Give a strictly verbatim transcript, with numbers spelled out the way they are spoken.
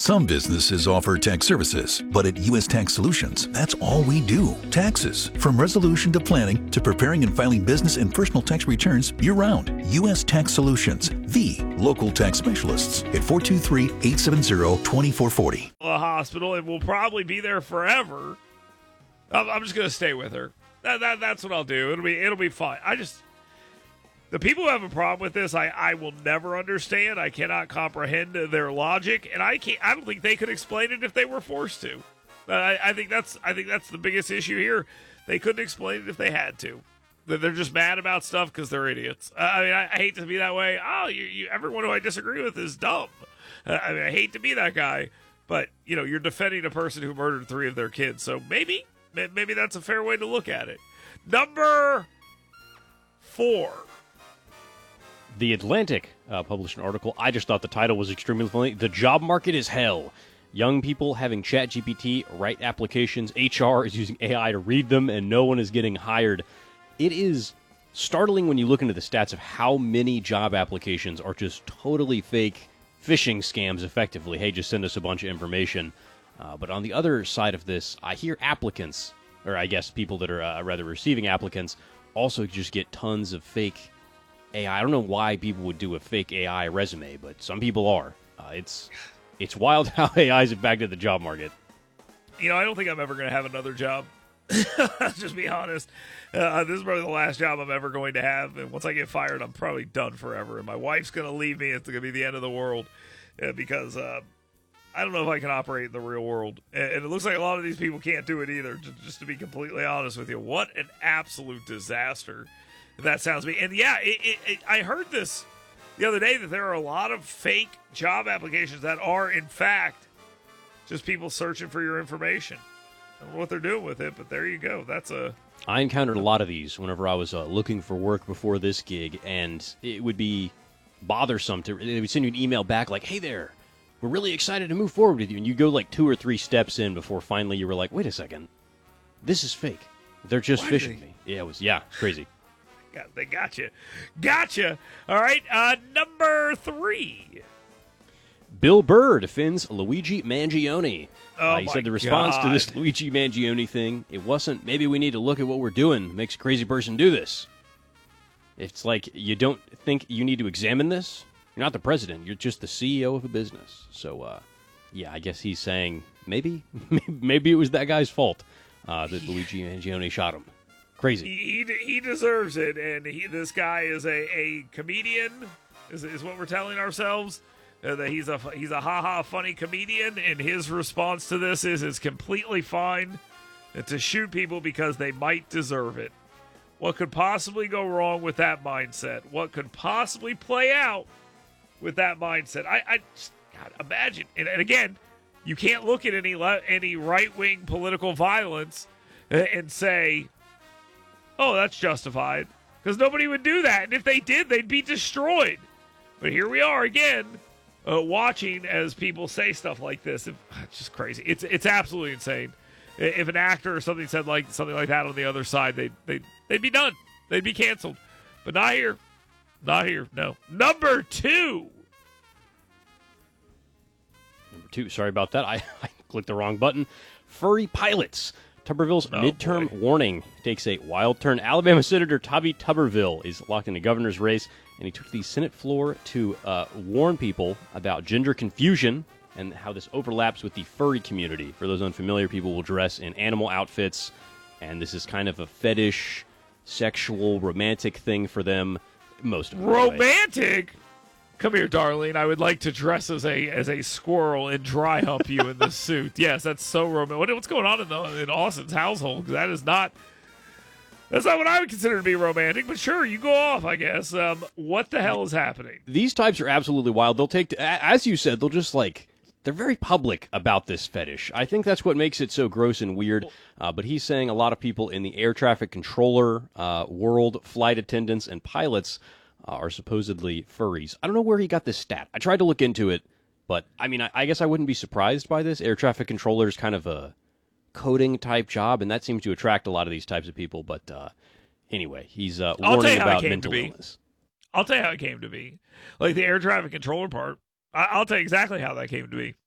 Some businesses offer tax services, but at U S Tax Solutions, that's all we do. Taxes. From resolution to planning to preparing and filing business and personal tax returns year-round. U S Tax Solutions, the local tax specialists at four two three, eight seven zero, two four four zero. A hospital and will probably be there forever. I'm, I'm just going to stay with her. That, that, that's what I'll do. It'll be it'll be fine. I just the people who have a problem with this, I, I will never understand. I cannot comprehend their logic, and I can't. I don't think they could explain it if they were forced to. I, I think that's I think that's the biggest issue here. They couldn't explain it if they had to. They're just mad about stuff because they're idiots. I mean, I, I hate to be that way. Oh, you, you, everyone who I disagree with is dumb. I mean, I hate to be that guy, but you know, you're defending a person who murdered three of their kids, so maybe maybe that's a fair way to look at it. Number four. The Atlantic uh, published an article. I just thought the title was extremely funny. The job market is hell. Young people having ChatGPT write applications. H R is using A I to read them, and no one is getting hired. It is startling when you look into the stats of how many job applications are just totally fake phishing scams, effectively. Hey, just send us a bunch of information. Uh, but on the other side of this, I hear applicants, or I guess people that are uh, rather receiving applicants, also just get tons of fake A I. I don't know why people would do a fake A I resume, but some people are. Uh, it's it's wild how A I is impacted the job market. You know, I don't think I'm ever going to have another job. Let's just be honest. Uh, this is probably the last job I'm ever going to have, and once I get fired, I'm probably done forever. And my wife's going to leave me. It's going to be the end of the world uh, because uh, I don't know if I can operate in the real world. And, and it looks like a lot of these people can't do it either, just, just to be completely honest with you. What an absolute disaster. That sounds me. And yeah, it, it, it, I heard this the other day that there are a lot of fake job applications that are, in fact, just people searching for your information. I don't know what they're doing with it, but there you go. That's a. I encountered a lot of these whenever I was uh, looking for work before this gig, and it would be bothersome to. They would send you an email back like, "Hey there, we're really excited to move forward with you," and you go like two or three steps in before finally you were like, "Wait a second, this is fake. They're just Why phishing they... me." Yeah, it was yeah crazy. They got you. Gotcha. All right, uh, number three. Bill Burr defends Luigi Mangione. Oh uh, he my said the response God. to this Luigi Mangione thing, it wasn't, maybe we need to look at what we're doing. Makes a crazy person do this. It's like, you don't think you need to examine this? You're not the president. You're just the C E O of a business. So, uh, yeah, I guess he's saying maybe, maybe it was that guy's fault uh, that Luigi Mangione shot him. Crazy. He, he, he deserves it, and he, this guy is a, a comedian, is, is what we're telling ourselves. Uh, that he's a he's a ha-ha funny comedian, and his response to this is it's completely fine to shoot people because they might deserve it. What could possibly go wrong with that mindset? What could possibly play out with that mindset? I, I just, God, imagine, and, and again, you can't look at any le- any right-wing political violence and say, oh, that's justified, because nobody would do that, and if they did, they'd be destroyed. But here we are again. Uh, watching as people say stuff like this, it's just crazy. It's it's absolutely insane. If an actor or something said like something like that on the other side, they they they'd be done. They'd be canceled. But not here. Not here. No. Number two. Number two. Sorry about that. I, I clicked the wrong button. Furry pilots. Tuberville's oh, midterm boy. warning takes a wild turn. Alabama Senator Tommy Tuberville is locked in the governor's race, and he took the Senate floor to uh, warn people about gender confusion and how this overlaps with the furry community. For those unfamiliar, people will dress in animal outfits, and this is kind of a fetish, sexual, romantic thing for them. Most of them. Romantic? Come here, darling. I would like to dress as a as a squirrel and dry hump you in this suit. Yes, that's so romantic. What, what's going on in, the, in Austin's household? 'Cause that is not... That's not what I would consider to be romantic, but sure, you go off, I guess. Um, what the hell is happening? These types are absolutely wild. They'll take, as you said, they'll just like, they're very public about this fetish. I think that's what makes it so gross and weird. Uh, but he's saying a lot of people in the air traffic controller uh, world, flight attendants, and pilots uh, are supposedly furries. I don't know where he got this stat. I tried to look into it, but I mean, I, I guess I wouldn't be surprised by this. Air traffic controller is kind of a coding type job, and that seems to attract a lot of these types of people. But uh, anyway, he's uh, warning about mental illness. I'll tell you how it came to be. Like the air traffic controller part, I- I'll tell you exactly how that came to be.